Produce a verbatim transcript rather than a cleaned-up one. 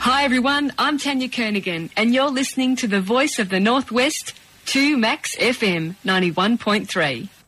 Hi everyone, I'm Tanya Kernigan and you're listening to the Voice of the Northwest, two Max F M ninety-one point three.